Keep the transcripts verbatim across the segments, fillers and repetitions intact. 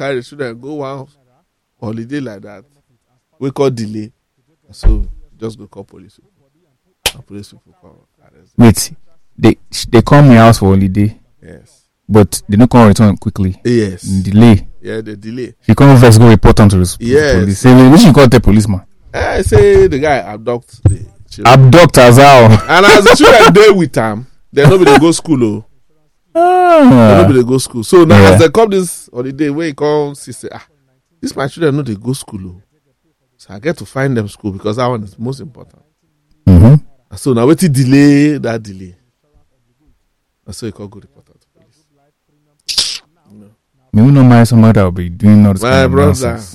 carry the children go one holiday like that. We call delay. So just go call police. And police people come arrest them. Wait, they they come in house for holiday. Yes. But they don't come return quickly. Yes. Delay. Yeah, the delay. If you come first, go report on to the Yes. police. Say, which you call the policeman? I say the guy abduct the children. Abduct as how? And as the children dey with them, they nobody go school. Oh. Ah. Nobody go school. So now Yeah. as they come this holiday, where he come, she say, ah, this my children know they go school. Oh. So I get to find them school because that one is most important. Mm-hmm. And so now wait till delay that delay. And so he call good reporter to police. Me we no mind somebody that will be doing all this My kind of brother. nonsense.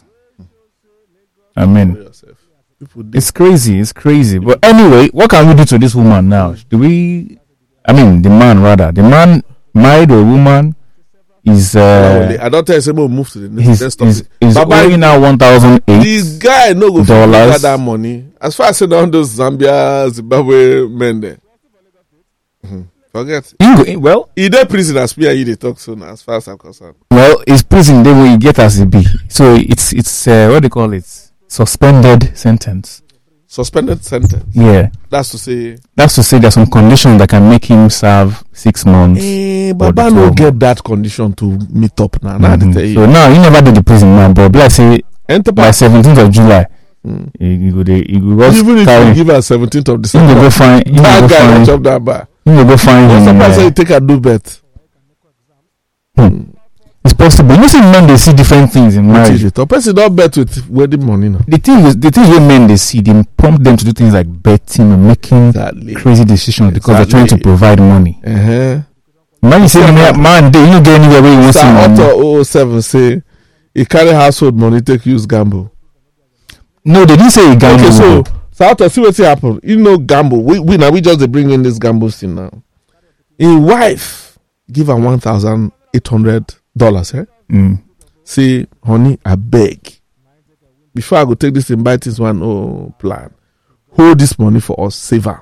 I mean, Know yourself. People do. it's crazy. It's crazy. But anyway, what can we do to this woman now? Do we? I mean, the man rather. The man married a woman is uh, I don't tell you say we move to the next he's, next he's, topic. he's Baba, owing now one thousand eight. this guy no go fit dollars. get that money. As far as say down those Zambia, Zimbabwe men there. Mm-hmm. Forget. Well, He dey prison as me and you dey talk so now, as far as I'm concerned. well, it's prison. They will get as it be. So it's it's uh, what they call it, suspended sentence. Suspended sentence. Yeah, That's to say, that's to say there's some conditions that can make him serve six months. eh, or Baba the no twelve get that condition to meet up now. Now Mhm. they tell you. So now he never did the prison man, but like say Enter by back. seventeenth of July, Mm. he, he go dey he go just Even if carry. you give her seventeenth of He go December, go find. He go that go guy will find. chop that bar. He go go find What's the him. person uh, you take a do bet? hmm. It's possible. You see, men they see different things in marriage. The person don't bet with wedding money now. The thing is, the things when men they see, they prompt them to do things like betting and making Exactly. crazy decisions because they're trying to Exactly. provide money. Uh-huh. Man, you say, man, man, they you don't get anywhere where you want to see Sir money. Otto oh oh seven say he carry household money take use gamble. No, they didn't say he gamble. Okay, so Sir Otto, see what's happen. You know gamble. We we now we just dey bring in this gamble thing now. His wife give her one thousand eight hundred dollars. Eh? Mm. Say, honey, I beg. Before I go take this invite this one oh plan, hold this money for us, save her.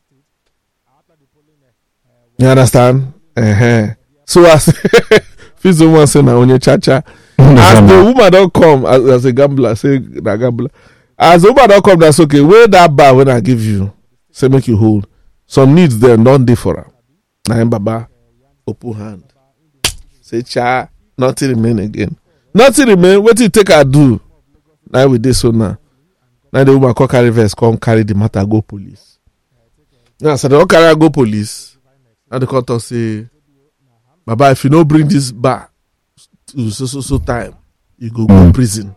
You understand? Uh-huh. So as this woman say na onye cha-cha. As the woman don't come as, as a gambler, say na gambler. As the woman don't come, that's okay. Where that bar when I give you, say make you hold. Some needs there, don't dey for her. Na him baba open hand. Say cha, nothing remain again. Nothing remain. What you take her do? Now we dey so now. Now the woman call carry verse, come carry the matter go police. Now so they don't carry her go police. Now the court talk say, Baba, if you don't bring this bar to so so so time, you go go Mm. prison.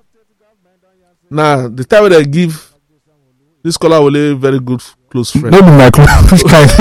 Now the time when they give this scholar will a very good f- close friend. Don't be my close friend.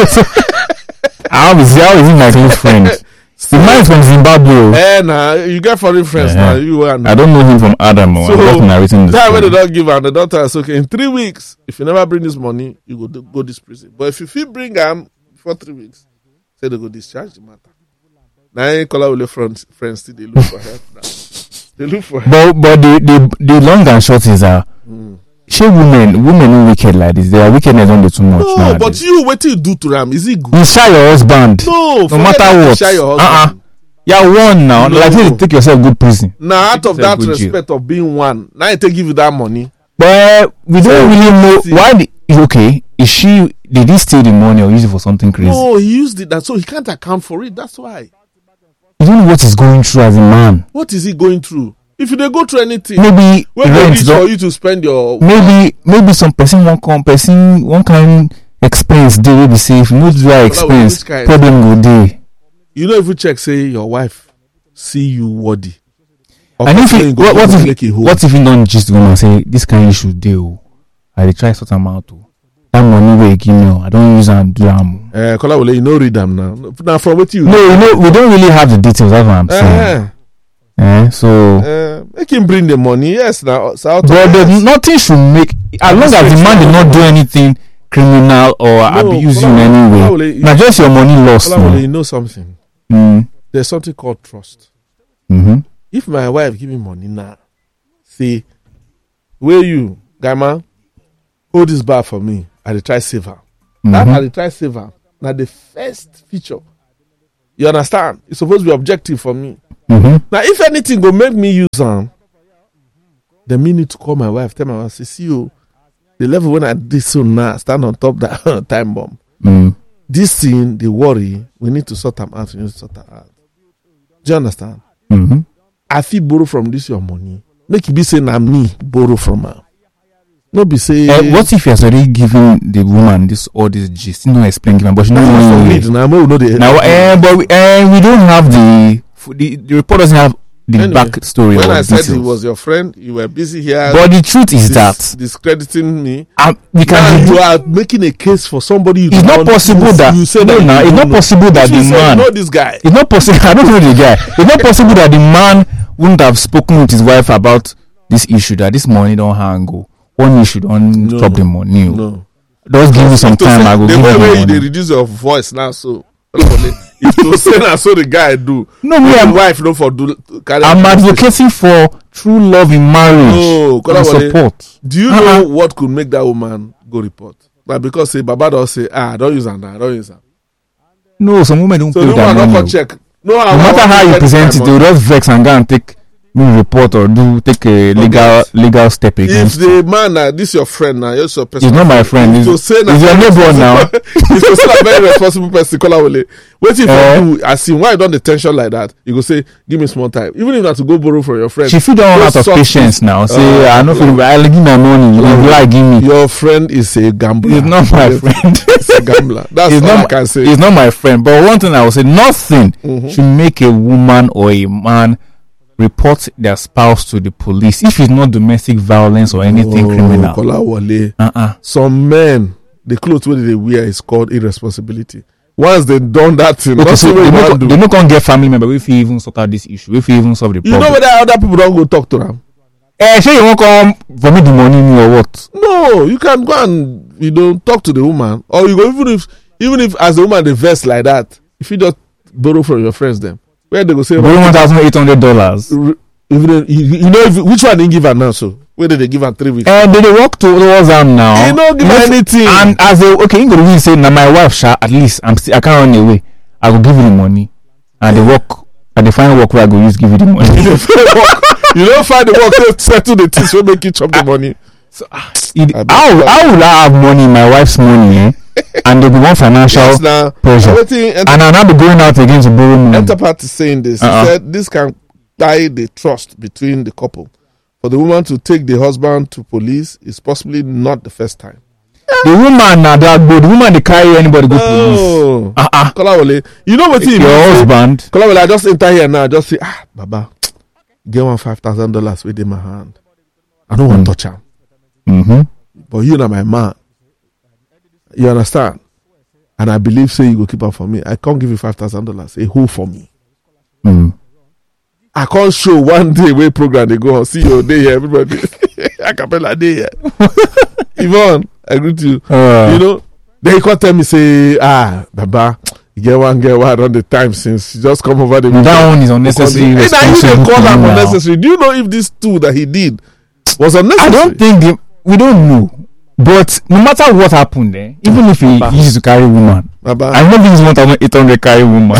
How is how is he my close friend? The man is from Zimbabwe. oh. Eh, nah, you get foreign friends Uh-huh. now. You and I don't know him from Adam. oh. So, I'm just narrating this. time when they story. don't give her, the doctor is okay. In three weeks, if you never bring this money, you go do, go this prison. But if you feel bring them for three weeks, say they go discharge the matter. Now I ain't call out with the friends, friends still they look for help now. They look for help. But but the, the the long and short is that Mm. she women women who wicked like this. Their wickedness don't do too much. No, nowadays. but you what you do to them? Is it good? you share your husband. No, no forget matter that you what. share your Uh uh husband. You're one now. No. Like you take yourself good prison. Now out of It's a that good deal. respect of being one, now I take give you that money. But we So, don't really know see. why. The, okay, is she did he steal the money or use it for something crazy? No, he used it that so he can't account for it. That's why. You don't know what he's going through as a man. What is he going through? If you dey go through anything, Maybe when they rent. reach don't- for you to spend your maybe maybe some person won't come person one kind expense they will be safe no do that expense which kind? problem go dey. you know if you check say your wife see you worthy. Of And if course, he, you go what, what go if make it whole. what if he don't gist the woman say this kind issue dey o I dey try sort am out o that money wey you give me o I don use am do am o. Uh, Kolawole, you know read them now. Now from what you No, you know we don't really have the details. That's what I'm saying. uh, Eh, so, uh, make him bring the money. Yes, now. So but the, nothing should make as long as the man did not do anything criminal or No, abuse you in Kolawole, any way. Kolawole, Now just your money lost. Kolawole, no. you know something. Mm. There's something called trust. Mm-hmm. If my wife give me money now, say, where you, guy man, hold this bar for me. I dey try save her. That Mhm. I dey try save her. Now the first feature. You understand? It's supposed to be objective for me. Mm-hmm. Now, if anything go make me use am, then me need to call my wife, tell my wife, say, see you, the level when I did so now, stand on top that time bomb. Mm. This thing, the worry, we need to sort them out. We need to sort them out. Do you understand? Mm-hmm. I feel borrow from this your money. Make it be saying na me borrow from her. No be say. Uh, what if you're already giving the woman this all this gist? You know, explain given, but she Nah, don't for know. me, now we know the. Now, uh, but we, uh, we don't have the, the the report doesn't have the Anyway, back story. When or I said details. he was your friend, you were busy here. But the truth is dis- that discrediting me. um, we Now can. you are making a case for somebody. You It's not don't- possible you, that you say no, that no, you it's don't not know. possible that You the say man. you know this guy. It's not possible. I don't know the guy. It's not possible that the man wouldn't have spoken with his wife about this issue. That this money don't hang go. One issue don't No. chop the money. No. Just give me some To time. say- I will the give way you way the you dey money. reduce your voice now, so if to say na so the guy do. No, me, Make I'm- the wife no for do. Carry I'm am to the station. advocating for true love in marriage No, and Kolawole, support. Do you Uh-uh. know what could make that woman go report? Like because say Baba don say ah don't use am now, don't use am. No, some women don't So pay the their woman don money. come check. No, No matter how you present it, they will just vex and go and take me report or do take a legal legal step If against. the man na this your friend now, just your person. He's not my friend. If He's, to say na he's your very neighbor now. responsible- If to say na very responsible person, Kolawole. Wetin if Eh? you do as in why you don dey tension like that? You go say give me small time, even if na to go borrow from your friend. She feel don Go out of sort patience this. now. Say Uh, I no feel. I give my money. You Uh, lie give me. Your friend is a gambler. He's not my Yes, friend. He's a gambler. That's He's all not. I can say. He's not my friend. But one thing I will say: nothing Mhm. should make a woman or a man report their spouse to the police if it's not domestic violence or anything Oh, criminal. Kolawole. Uh-uh. Some men, the clothes wey they wear is called irresponsibility. Once they done that thing, Okay, nothing so wey they you no, wan do. they no can get family member if you even sort out this issue. If you even solve the You problem. know whether other people don't go talk to them. Eh, say you won't come for me the money me or what? No, you can go and you know talk to the woman, or you go even if even if as the woman they vex like that, if you just borrow from your friends them, where they go say Borrow one thousand eight hundred dollars. r- even you, you know if, which one they give her now so where did they give her three weeks? And they, they walk towards them now. He no give her Yes, anything. And as they okay, you go really say, now my wife, sha, at least I'm still I can't run away. I will give you the money, and they work and the final work where I go use give you the money. You don't find the work to settle the things will make you chop the money. It, I bet how you- how will I have money, my wife's money, eh? And there be one financial Yes, now pressure, everything enter, and I'll not be going out again to borrow money. enter party saying this. Uh-uh. He said this can tie the trust between the couple. For the woman to take the husband to police is possibly not the first time. The woman now that good. The woman they carry anybody go police. Oh, Ah ah. Kolawole, you know what he Your husband. Kolawole, I just enter here now. Just say, ah, Baba, get one five thousand dollars within my hand. I don't want to touch him, Mm-hmm. but you know my man. You understand? And I believe, say you go keep up for me. I can't give you five thousand dollars. A whole for me. Mm. I can't show one day where program they go on. See your day here, everybody. Acapella day here. Yvonne, I greet you. Uh, You know, they can't tell me say, ah, Baba, you get one, get one on the time since you just come over the that one is unnecessary. Hey, now you responsible dey call to am you now. unnecessary. Do you know if this tool that he did was unnecessary? I don't think the, we don't know. But no matter what happened there, even if he Baba. used to carry woman, Baba, I know this one thousand eight hundred carry woman.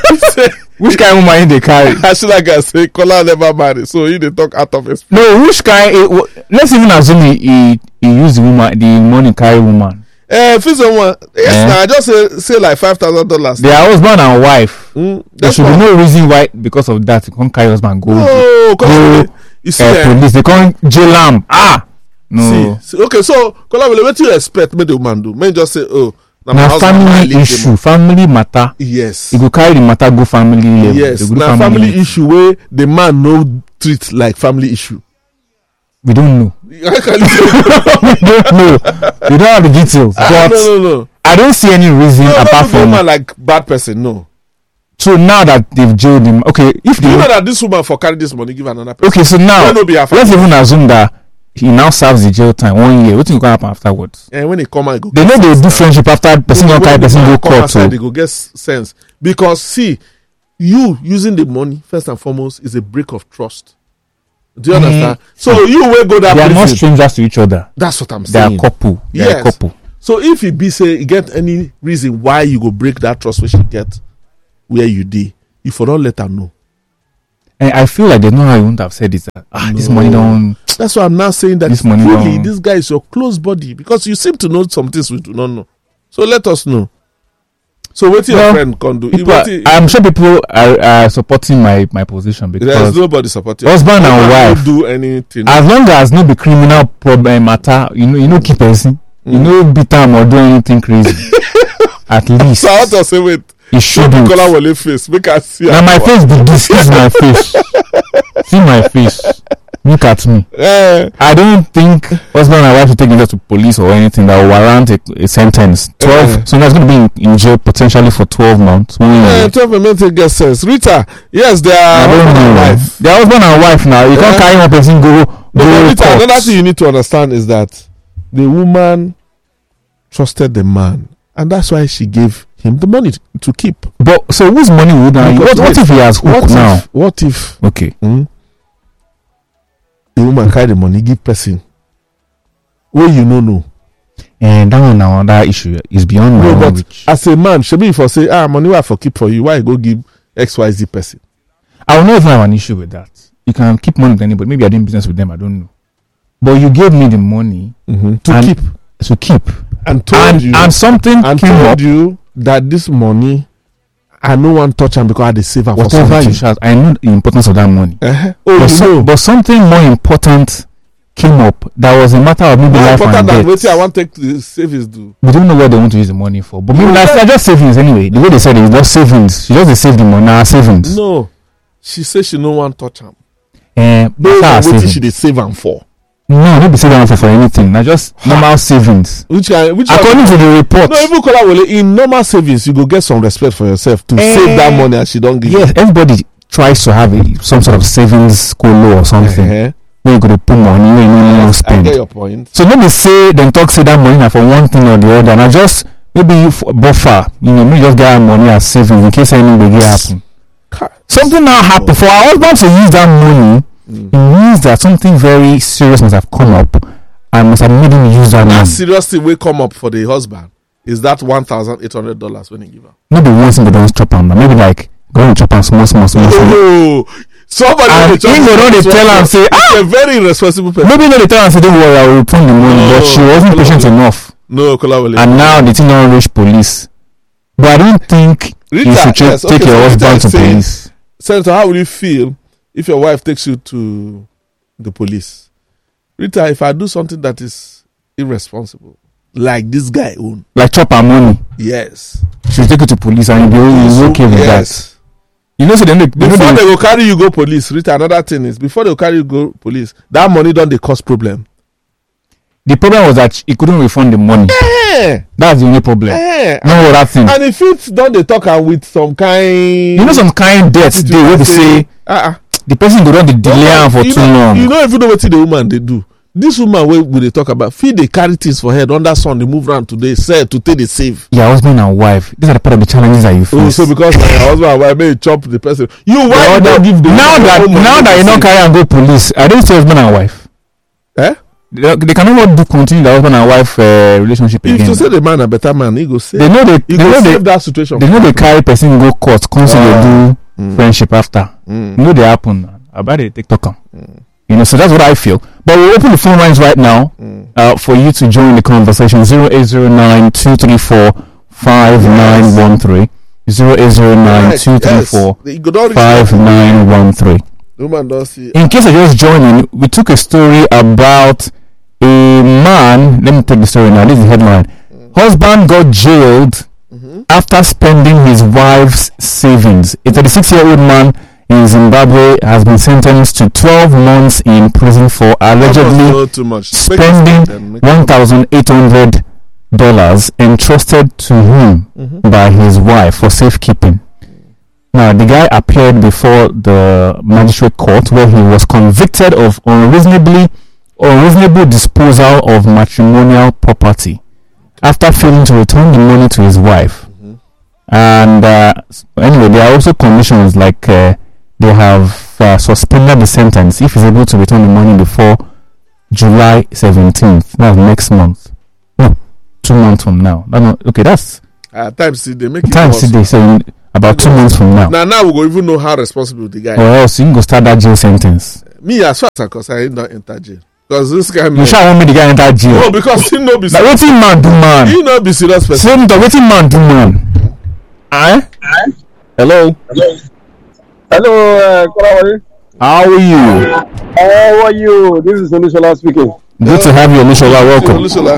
Which kind of woman he they carry? I should like I say, Kola never married, so he dey talk out of his. No, which kind? eh, wh- let's even assume he, he he used the woman, the money carry woman. Eh, if someone, yes, Eh? now I just say say like five thousand dollars. They are husband and wife. Mm, There that's should be why. no reason why because of that he can't carry husband go. No, Kola, Go, you see, uh, eh, police they can't jail am. Ah, no. see, see, okay, so Kola, what you expect me the woman do? Men just say, oh, na my Na husband, I family leave the issue, man. family matter. Yes, You go carry the matter go family level. yes, They go do na family level. issue where the man no treat like family issue. We don't know. How can you say? we don't know. We don't have the details. Ah, But no, no, no. I don't see any reason No, apart not the from woman like bad person. No. so now that they've jailed him. Okay, if Do you know the that this woman for carry this money give another person? okay, so now Why no be her let's family? even assume that he now serves the jail time one year. What think going happen afterwards? And when he come out, he go. They know they do friendship after person When don't carry the person man go come court. outside, So they go get s- sense because see, you using the money first and foremost is a break of trust. Do you Mm. understand? So you will go that they are not prison. strangers to each other. That's what I'm They are saying. couple. They are Yes. couple. So if you be say you get any reason why you go break that trust which you get where you did, you for don't let her know. And I feel like there's no how you wouldn't have said it. That, ah, no. This money don't. That's why I'm now saying that this money truly don't. this guy is your close buddy because you seem to know some things we do not know. So let us know. So what well, your friend can do? People are, I'm sure people are, are supporting my, my position because there's nobody supporting. Husband and wife do anything. As long as no be criminal problem matter, you know, you know, keep person, mm. you know, beat them or do anything crazy. At least. So how to say wait? You shouldn't. Color will face. Make us see. Now my face be this. This is my face. See my face. Look at me. Uh, I don't think husband and wife should take them to police or anything that will warrant a, a sentence. Twelve. Uh, so that's going to be in, in jail potentially for twelve months. Yeah, twelve months it gets sense. Rita, yes, they are husband and wife. They are husband and wife now. You uh, can't carry one person go. go no, Rita, another thing you need to understand is that the woman trusted the man, and that's why she gave him the money to keep. But so whose money would now? What, what if he has hook what now? If, what if? Okay. Hmm, the woman carry the money, give person. Well, you know, no. And that one now, that issue is beyond no, my but reach. As a man, should be for say, ah, money I for keep for you. Why you go give X Y Z person? I will not have an issue with that. You can keep money with anybody. Maybe I did business with them. I don't know. But you gave me the money mm-hmm. to keep, to keep, and told and, you, and something and came told up. you that this money, I no one touch them because I dey save am for whatever you shout. I know the importance of that money. Uh-huh. Oh, but, you so, know. but something more important came up. That was a matter of maybe more life important and than death. wetin I want take the savings do. We don't know what they want to use the money for. But maybe no, that's just savings anyway. The way they said it is just savings. She just dey save the money. Now savings. No, she say she no one touch am. Eh, based on wetin she dey save am for. No, not be saving for, for anything. Not just normal savings. Which uh, which according are, to the report. No, even Kolawole, in normal savings, you go get some respect for yourself to eh, save that money as she don't give. Yes, you. Everybody tries to have a, some sort of savings colo or something. Uh-huh. Where you go to put money, where you no yes, spend. I get your point. So maybe say then talk say that money now for one thing or the other. Now just maybe buffer. You know, maybe just get our money as savings in case anything will happen. Something now happen for our husband to use that money. Mm. It means that something very serious must have come up and must have made him use that money. That serious thing will come up for the husband is that one thousand eight hundred dollars when he give her. Maybe one thing they don't chop him, maybe like go and chop him small, small, small. Oh, somebody and he go don't they tell and say, ah, a very irresponsible person. Maybe no they tell and say, don't worry, I will return the money, no, but she wasn't patient enough. No, Kolawole. And now the thing don't reach police. But I don't think Rita, you should yes, take okay, your so husband to saying, police. Senator, how will you feel if your wife takes you to the police? Rita, if I do something that is irresponsible, like this guy own, like chop her money, yes, she'll take you to police and you'll be so, okay with yes. that. You know, so then they, they before they, they will carry you go police, Rita, another thing is before they will carry you go police, that money don't they cause problem. The problem was that he couldn't refund the money. Yeah. That's the only problem. Yeah. No other thing. And if it's done, they talk uh, with some kind. You know, some kind debt. They will say, uh-uh. the person go run the delay for you too know, long. You know, if you know what the woman they do. This woman where we they talk about feed they carry things for head under sun, they move around today, say to take the save. Yeah, husband and wife. These are the part of the challenges that you face. Oh, so because my husband and wife may chop the person. You why don't give the now that now that you not carry and go police, I don't say husband and wife. Eh? They, they cannot do continue the husband and wife uh, relationship if again. If you say the man a better man, he go save. They know they, he they go know save they, that situation. They know they carry person go court, constantly uh, do mm. friendship after. Mm. You know they happen. I bet they TikTok them. Mm. You know, so that's what I feel. But we'll open the phone lines right now mm. uh, for you to join the conversation. Zero eight zero nine two three four five nine one three. Zero eight zero nine two three four five nine one three. In case you're just joining, we took a story about a man. Let me take the story now. This is the headline. Mm. Husband got jailed mm-hmm. after spending his wife's savings. A thirty-six-year-old man in Zimbabwe has been sentenced to twelve months in prison for allegedly too much. spending one thousand eight hundred dollars entrusted to him mm-hmm. by his wife for safekeeping. Now, the guy appeared before the magistrate court where he was convicted of unreasonably unreasonable disposal of matrimonial property after failing to return the money to his wife. Mm-hmm. And uh, anyway, there are also conditions like uh, they have uh, suspended the sentence if he's able to return the money before July seventeenth. That's next month. No, two months from now. That not, okay, that's uh, time see they make time see they say about two months from now. Now, now we go even know how responsible the guy. Or else you can go start that jail sentence. Me, as far as I concern, I don't enter jail. Because this guy, you shall want me the guy enter jail. No, because he no be. Like waiting man do man. He no be serious person. Same the waiting man do man. Eh? Hello. Hello. Hello. Uh, how are you? How are you? This is Olusola speaking. Good to have you, Olusola. Welcome. Olusola.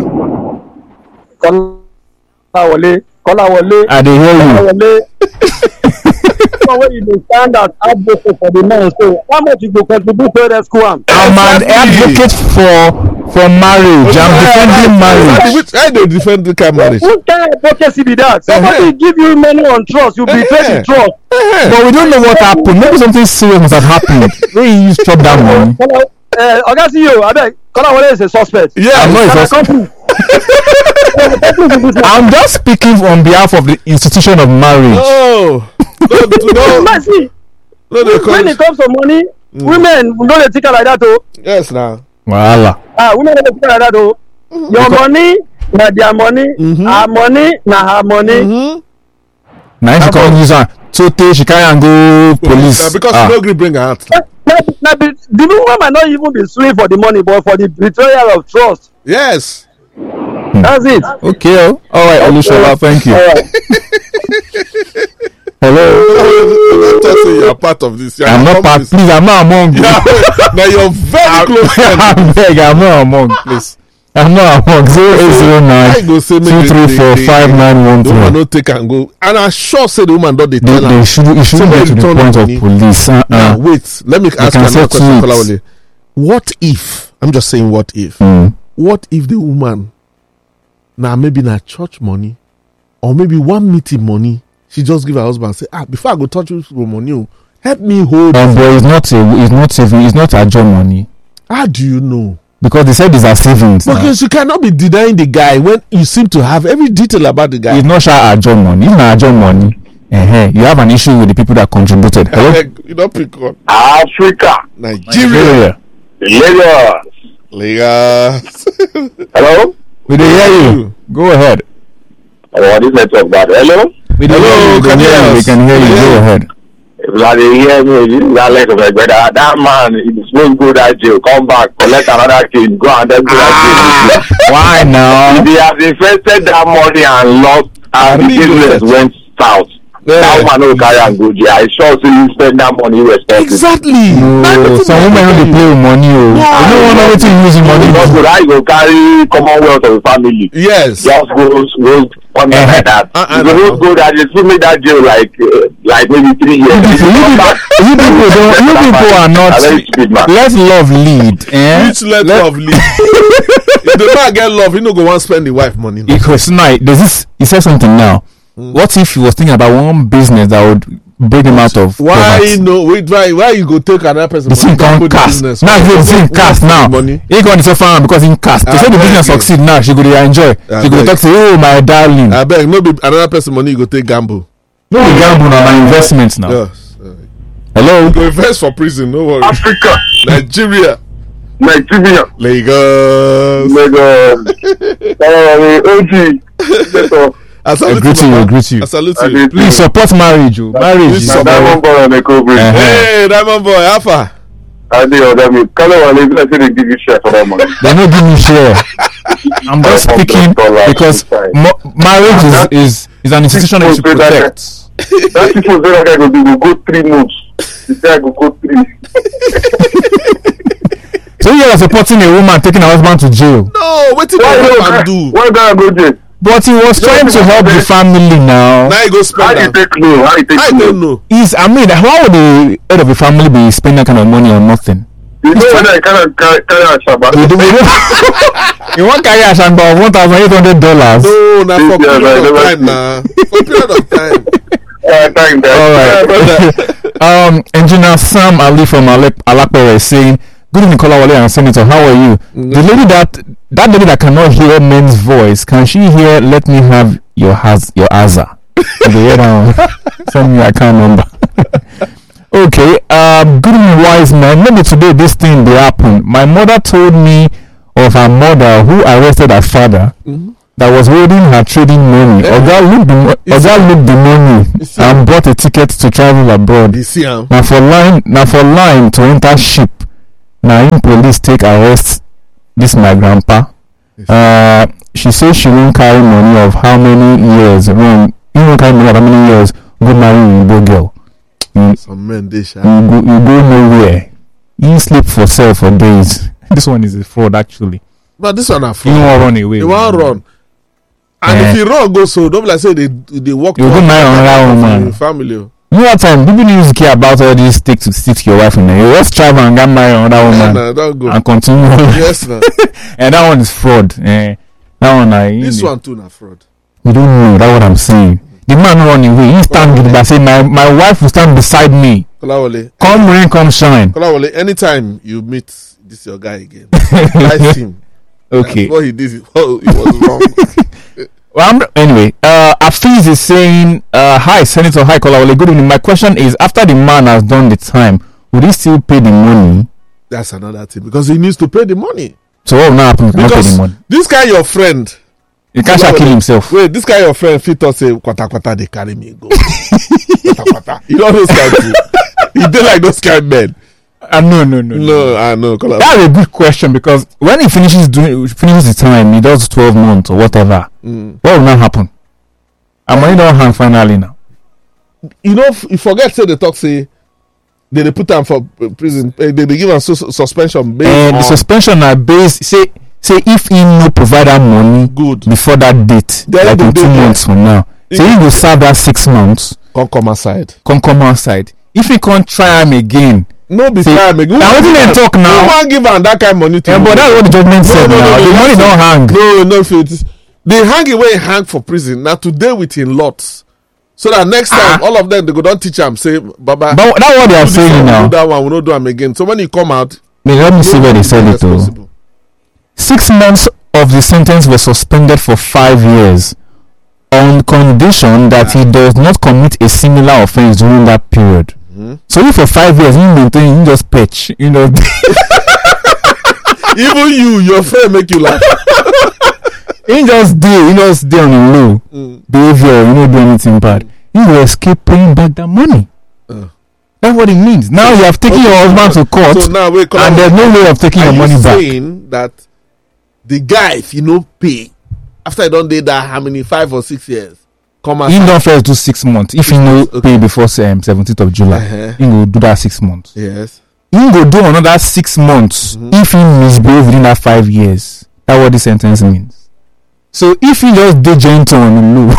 Kolawole. Kolawole. I dey hear you. When you stand as advocate for the man, so how much you go contribute to the school? I'm an advocate for for marriage. I'm defending marriage. Which I don't defend the kind of marriage. What kind of advocacy be that? Somebody uh-huh. give you money on trust, you betray uh-huh. the trust. Uh-huh. But we don't know what happened. Maybe something serious must have happened. When you chop that money. Uh, Oga C E O, I beg. Kolawole is a suspect. Yeah, I'm not a suspect. I'm just speaking on behalf of the institution of marriage. Oh. No, no, no. See, no, when it comes to money, mm. women don't they think like that, though. Yes, now. Voila. Ah, women don't think like that, though. Mm-hmm. Your because money, na their money. Mm-hmm. Her money, na her money. Mm-hmm. Now she can't use her. So she can't go police. Nah, because ah. she don't agree bring her out. Now, now, the woman might not even be suing for the money, but for the betrayal of trust. Yes. That's it. Okay. All right, Olusola, thank you. All right. Hello. Don't say you're part of this. You're I'm not part. This. Please, I'm not among you. Now you're very close. I'm beg. I'm not among. Please. I'm not among. Zero eight zero nine two three four five nine one three. The woman don't take and go. And I'm sure say the woman don't they tell her. They should. It should get to the point of police. Uh, now wait. Let me ask you another question. What if? I'm just saying. What if? Mm. What if the woman now maybe not church money or maybe one meeting money? She just give her husband and say, ah, before I go touch you for money, help me hold. Um, but it's not a, it's not saving, it's not a job money. How do you know? Because they said these are savings. Because now. You cannot be denying the guy when you seem to have every detail about the guy. It's not sure a job money. It's not a job money. Uh-huh. You have an issue with the people that contributed. Hello? You don't pick on Africa, Nigeria, Lagos, Lagos. Hello? We didn't hear you. Go ahead. Oh, this network bad. Hello? We Hello, can hear you. We can hear you. Go ahead. If I hear me, that like that, that man is supposed to go that jail, come back, collect another kid, go and then go that jail. Why now? If he has invested that money and lost, and the business went south. Yeah. That woman no carry and go jail. I sure see you spend that money responsibly. Exactly. No, some women no dey play with money. Oh, no. They don't want to wetin use money. Just go that you go carry commonwealth of the family. Yes. Just go go come uh, like that. Uh, uh, you go go that you still make that jail like uh, like maybe three years. You people, you people don't. You people are not. Let love lead. Eh? Which let, let love lead? If the man get love, he no go want spend the wife money. Because now there's this. He said something now. Mm. What if he was thinking about one business that would bring him out of why poverty? No wait why why you go take another person the same can't cast business, now he's saying cast now money he going to suffer because in cast they say the business you. Succeed now she go to enjoy I she beg. Go to talk say oh my darling I beg no be another person money you go take gamble no be gamble now my investments now yes. uh, hello you go invest for prison no worry Africa Nigeria Nigeria Lagos Lagos O G I salute I greet you, I greet you. I salute you. Please support marriage, oh. Marriage is support. Diamond boy on the coverage. Uh-huh. Hey, Diamond boy, Alpha. I do, I mean, Kolawole, I say they give you share for that money. They don't give me share. I'm just speaking because mo- marriage is, is is an institution that you protect. That people say that I go do go three moves. You say I go go three. So you are supporting a woman taking her husband to jail? No, what did the woman do? Why did I go jail? But he was trying to help the family now. Now he goes spend. How you take loan? How you take I don't know. Is I mean, how would the head of the family be spending that kind of money on nothing? You know when I can't carry a shaba. You want carry a shaba of one thousand eight hundred dollars? No, now for period of time, now for period of time. Uh, thank All right. um, Engineer Sam Ali from Alapere is saying, "Good evening, Kolawole and Senator. How are you? Mm-hmm. The lady that that lady that cannot hear men's voice, can she hear? Let me have your has your Aza. Send me your account number." Okay. Um. Good evening, wise man. Maybe today this thing will happen. My mother told me of her mother who arrested her father. Mm-hmm. that was holding her trading money. Yeah. Oga looked the mo- Oga looked the money see and bought a ticket to travel abroad. You see am? Now for line, now for line to enter ship. Now in police take arrest this my grandpa. Uh, she says she won't carry money of how many years. Run, you won't carry money of how many years. Go marry a Igbo girl. You, Some men they shy. you go, you go nowhere. You sleep for sale for days. This one is a fraud actually. But this one are You fraud. won't run away. They won't run. And Eh. if you run go so, don't be like say they they walk. You go towards marry their another woman. family. oh. You know what time people need to care about all these stick to stick to your wife and then you just travel and get married another Yeah, woman nah, don't go. and continue. Yes, nah. And that one is fraud. Eh, that one I This one too na fraud. we don't know. That's what I'm saying. The man run away. He stand with by say my my wife will stand beside me. Kolawole, Come rain, come shine. Kolawole, anytime you meet this your guy again, advise him. Okay. What he did, oh, it was wrong. Well, I'm, anyway, uh, Afiz is saying, uh, hi, Senator, hi, Kolawole, good evening. My question is, after the man has done the time, would he still pay the money? That's another thing because he needs to pay the money. So what will not happen if he not pay the Because money? this guy, your friend, He can't shall kill himself. wait, this guy, your friend, fit us say, kwata kwata, they carry me go. Kwata kwata. You know those kind of He did like those kind of men. Uh, no, no, no, No, I know. Kolawole. That's a good question because when he finishes doing finishes the time, he does twelve months or whatever. Mm. What will not happen? And money don't hang finally now. You know, if you forget, say they talk, say, they, they put him for uh, prison, eh, they, they give him sus- suspension based And on the suspension are based say say if he no provide that money good. before that date, Then like they in do two that. months from now. So he will serve that six months, Come come aside. come come outside. If he can't try him again, No be See, time again. now what do they talk now? Who wan give am that kind of money to yeah, you? but that's what the judgment said no, no, now. no, the no, money no. don't hang. No, no, if it is the hanging way hang for prison. Now today with in lots. So that next time Ah. all of them they go don't teach am say Baba. But that's what they are do this one, saying we now. do that one, we don't do them again. So when you come out, Wait, let me see where they said it though. responsible. Six months of the sentence was suspended for five years on condition that he does not commit a similar offense during that period. Mhm. So if for five years he maintain, he just patch, you know. Even you, your friend make you laugh. He just do, he just do on the low Mm. behavior, you know, do anything bad. He will escape paying back that money. Uh. That's what it means. Now you have taken Okay, your husband to court, So now wait, come and on. there's no way of taking Are your you money back. saying that the guy, if you no pay after I don't did that, how many five or six years, come out? He don't first do six months. If he no Okay. pay before um, seventeenth of July, Uh-huh. he will do that six months. Yes. He go do another six months Mhm. if he misbehave within that five years. That's what the sentence means. So if he just do gentle on the low,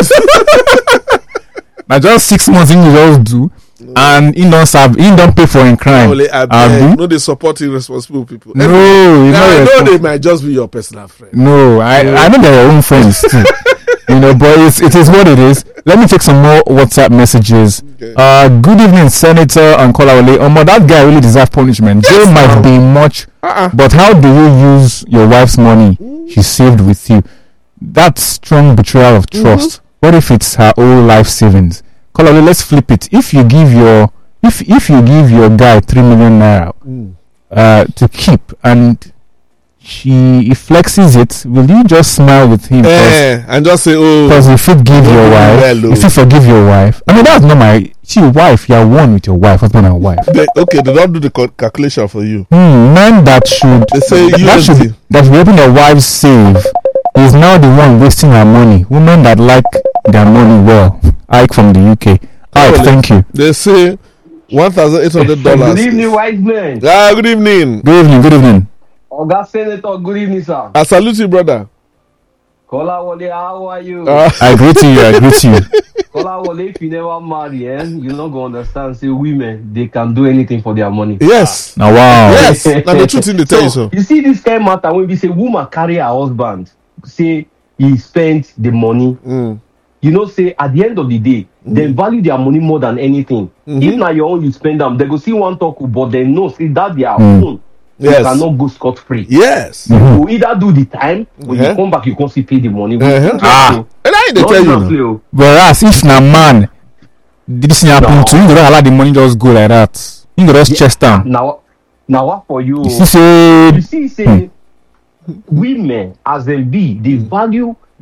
now just six months he just do, and he don't serve, he don't pay for his crime. Only I Abi? beg, no, they support irresponsible people. No, Every- you Now, I know, know they might just be your personal friend. no, I I know they're your own friends too. You know, but it's, it is what it is. Let me take some more WhatsApp messages. Okay. Uh, good evening, Senator and Kolawole. Um, but that guy really deserves punishment. Jail Yes, might now. be much, Uh-uh. but how do you use your wife's money she saved with you? That's strong betrayal of trust. What if it's her own life savings? Kolawole, let's flip it. If you give your if if you give your guy three million naira Mm. uh, to keep and she he flexes it, will you just smile with him? Eh, and just say, oh, Because if you give your wife, Well, oh. if you forgive your wife, I mean that's not my. See, wife, you are one with your wife, husband and wife. they, okay, they don't do the cal- calculation for you. Hmm, man, that should They say that, that should unity. that should be helping their wives save. Is now the one wasting her money. Women that like their money well. Ike from the U K. Ike, Well, thank you. They say one thousand eight hundred dollars. Good evening, wise men. Ah, good evening. Good evening. Good evening. Oga Senator, good evening, sir. I salute you, brother. Kolawole, how are you? Ah, I greet you. I greet you. Kolawole, if you never marry, eh, you not gonna understand. Say women, they can do anything for their money. yes. Now, wow. Yes. Now the truth in the tell you so. You see this kind of matter when we say woman carry her husband, say he spent the money. Mm. You know, say at the end of the day, they value their money more than anything. Mhm. If now your own you spend them, they go see one talk, but they know see that their Mm. own. Yes. You cannot go scot free. Yes. You go either do the time when Uh-huh. you come back, you can see pay the money. Uh-huh. Ah. And I they Not tell you. even now. play, oh. Whereas if na man, this thing happen No. to you, don't allow the money just go like that. You go just Yeah. chest down. Now, now what for you? You see, say You see, say women as them be, they value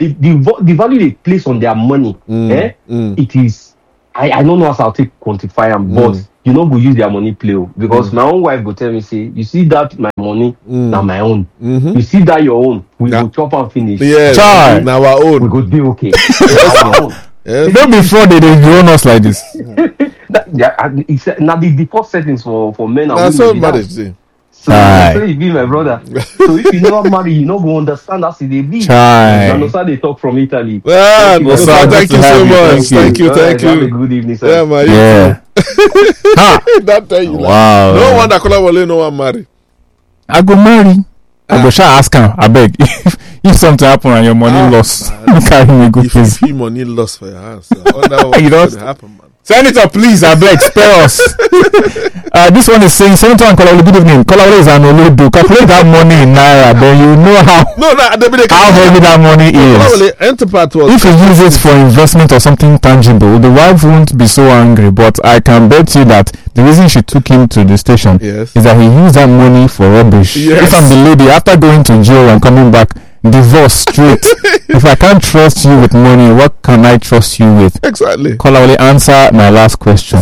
the the, vo- the value they place on their money, Mm, eh? mm. It is. I, I don't know how I'll take quantify them, but Mm. you know, go use their money play oh, because my own wife go tell me say, you see that my money, Mm. now my own. Mhm. You see that your own, we Yeah. go chop and finish. Yes, Chai. now our We own. go do okay. That's my own. Yes. Don't be fraud, they grown us like this. That, yeah, and it's now the default settings for for men and That's women. so be that. marriage thing. So Aye. so you be my brother. So if you never marry, you no go understand as they be. Chai. And also they talk from Italy. Ah, Thank you, Musa, Musa, thank good you to so have you. much. Thank you, Alright, thank have a you. good evening, sir. Yeah, man. you Yeah. Ha. too. That tell you. Like, Wow. no wonder Kolawole no one marry. I go marry. I go shall ask him. I beg. If, if something happen and your money Ah, lost, man. carry me go If you please. feel money lost for your hands, I wonder what You is don't- going to happen, man. Senator, please, I beg, spare us. uh, this one is saying, Senator and Kolawole, good evening. Kolawole is an Olodo. Calculate that money in Naira, then you know how, No, no, they be the how heavy that money is. Kolawole Enterprise was. If you use it for investment or something tangible, the wife won't be so angry. But I can bet you that the reason she took him to the station Yes. is that he used that money for rubbish. Yes. If I'm the lady, after going to jail and coming back, divorce straight. If I can't trust you with money, what can I trust you with? Exactly. Kolawole, answer my last question.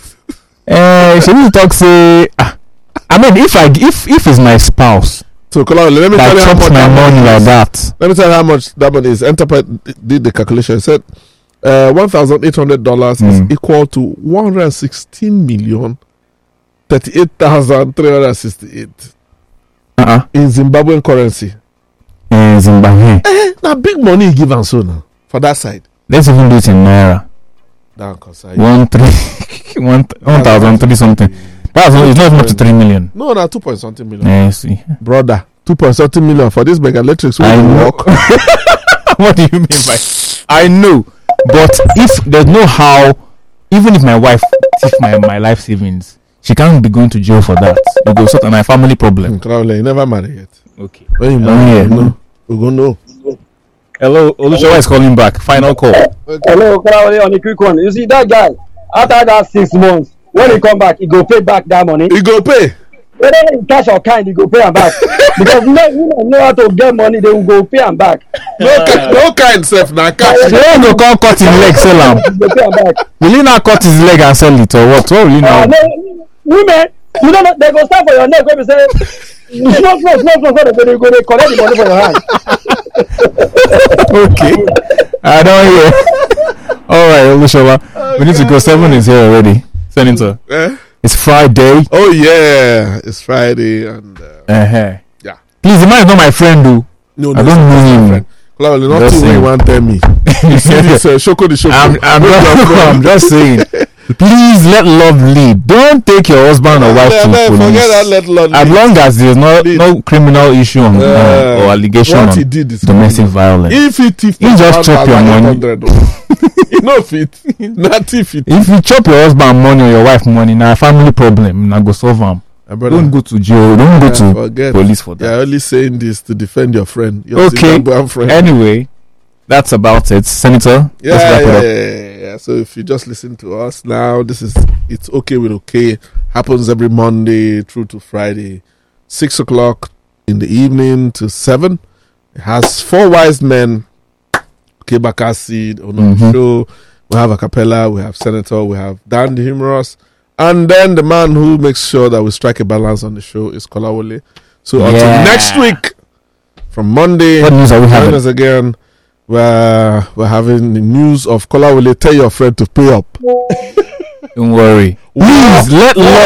uh, should we talk say? ah, I mean, if I if if it's my spouse So Kolawole, let me that tell you how chops much my that money money like is. that, Let me tell you how much that money is. Enterprise did the calculation. It said uh, one thousand eight hundred dollars is Mm. equal to one hundred sixteen million thirty-eight thousand three hundred sixty-eight uh-uh, in Zimbabwean currency. in Zimbabwe. Eh, now big money you give and so now for that side. Let's even do it in naira. Down, cause I, One three, one one thousand three something. That's not, it's not even up to three million. no, now two point something million. Yeah, see. Brother, two point something million for this mega electrics. I know. Work. What do you mean by? I know, but if there's no how, even if my wife thief my my life savings, she can't be going to jail for that. It goes sort of my family problem. Kolawole, you never marry yet. Okay. When you Oh, marry, yeah. you know, we gonna know. Hello, Olushawa is calling back. Final call. Hello, Kolawole, on a quick one. You see that guy, after that six months, when he come back, he go pay back that money. You go pay. Whether in cash or kind, he go pay am back. Because you know, you know know how to get money, they will go pay am back. No, ki- no kind self now. Cash. They won't go come cut his leg, sell am. He go pay am back. Will he now cut his leg and sell it or what? What will he Uh, now? no, women, you know, they go stand for your neck when you say, small, small, small, small, so they go, they go, they collect the money for your hand. Okay. I don't hear. All right, Olushawa. We need to go. Seven is here already. Senator, Eh? it's Friday. Oh yeah, it's Friday and uh, Uh-huh. yeah. Please, the man is not my friend, though. No, I no, don't know him. Kolawole, Just nothing saying. you want tell me. You see this uh, Shoko the Shoko. I'm, I'm, just, I'm just saying. Please let love lead. Don't take your husband or wife Yeah, to man, police. forget that. Let Lord As lead. long as there's no Lead. no criminal issue on, Uh, uh, or allegation what on he did is domestic violence. If he thief, He just chop your money. You know fit. Not thief it. If you chop your husband money or your wife money, now family problem. Now go solve them. My brother, Don't go to jail. Don't go yeah, to forget. police for that. You're only saying this to defend your friend. Your Okay. Zimbabwean friend. Anyway, that's about it, Senator. Yeah, let's yeah, wrap it yeah, up. yeah, yeah. So if you just listen to us now, this is It's Okay with Okay. Happens every Monday through to Friday, six o'clock in the evening to seven. It has four wise men. Okay, Bakasi on the Mhm. show. We have a cappella, we have Senator, we have Dan the Humorous, and then the man who makes sure that we strike a balance on the show is Kolawole. So until Yeah. next week, from Monday, What news are we join having? us again. We're, we're having the news of Kolawole. Tell your friend to pay up. Don't worry. Please let love